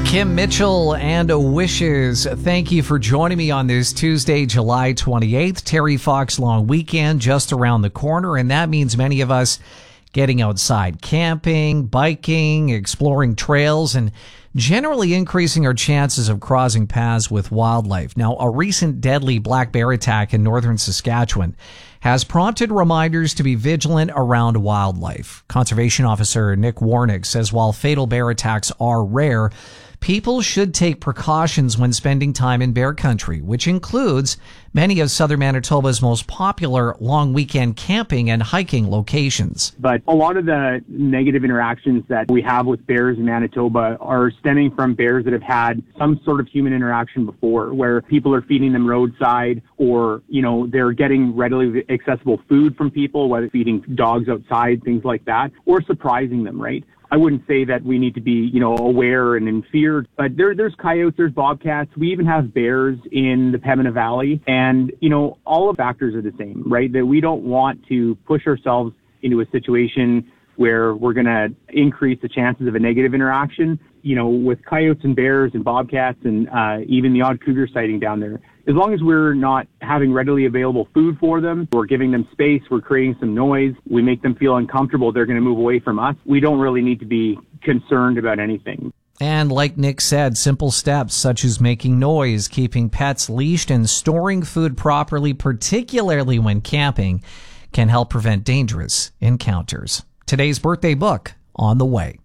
Kim Mitchell and Wishes. Thank you for joining me on this Tuesday, July 28th. Terry Fox long weekend just around the corner, and that means many of us getting outside, camping, biking, exploring trails, and generally increasing our chances of crossing paths with wildlife. Now, a recent deadly black bear attack in northern Saskatchewan has prompted reminders to be vigilant around wildlife. Conservation Officer Nick Warnick says while fatal bear attacks are rare, people should take precautions when spending time in bear country, which includes many of southern Manitoba's most popular long weekend camping and hiking locations. But a lot of the negative interactions that we have with bears in Manitoba are stemming from bears that have had some sort of human interaction before, where people are feeding them roadside or, they're getting readily accessible food from people, whether feeding dogs outside, things like that, or surprising them, right? I wouldn't say that we need to be, aware and in fear, but there's coyotes, there's bobcats. We even have bears in the Pembina Valley. And, all of the factors are the same, right? That we don't want to push ourselves into a situation where we're going to increase the chances of a negative interaction, with coyotes and bears and bobcats and even the odd cougar sighting down there. As long as we're not having readily available food for them, we're giving them space, we're creating some noise, we make them feel uncomfortable, they're going to move away from us. We don't really need to be concerned about anything. And like Nick said, simple steps such as making noise, keeping pets leashed, and storing food properly, particularly when camping, can help prevent dangerous encounters. Today's birthday book on the way.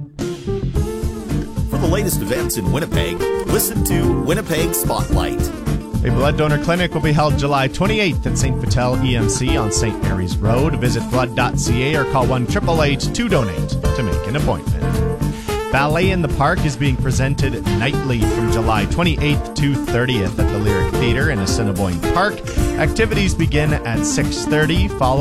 For the latest events in Winnipeg, listen to Winnipeg Spotlight. A blood donor clinic will be held July 28th at St. Vital EMC on St. Mary's Road. Visit blood.ca or call 1-888-2DONATE to make an appointment. Ballet in the Park is being presented nightly from July 28th to 30th at the Lyric Theatre in Assiniboine Park. Activities begin at 6:30, followed